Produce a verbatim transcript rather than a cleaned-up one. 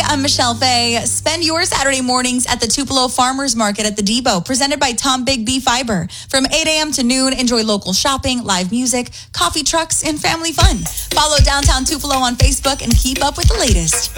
I'm Michelle Fay. Spend your Saturday mornings at the Tupelo Farmers Market at the Depot, presented by Tom Big B Fiber. From eight a.m. to noon, enjoy local shopping, live music, coffee trucks, and family fun. Follow Downtown Tupelo on Facebook and keep up with the latest.